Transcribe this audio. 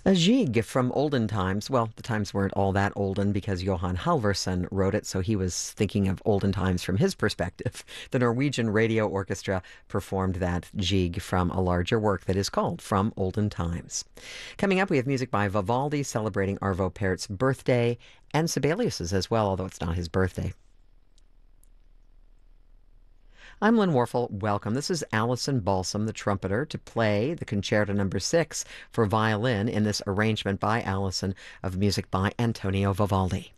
A jig from olden times. Well, the times weren't all that olden because Johan Halvorsen wrote it, so he was thinking of olden times from his perspective. The Norwegian Radio Orchestra performed that jig from a larger work that is called From Olden Times. Coming up, we have music by Vivaldi celebrating Arvo Pärt's birthday and Sibelius's as well, although it's not his birthday. I'm Lynn Warfel. Welcome. This is Alison Balsam, the trumpeter, to play the Concerto No. 6 for violin in this arrangement by Alison of music by Antonio Vivaldi.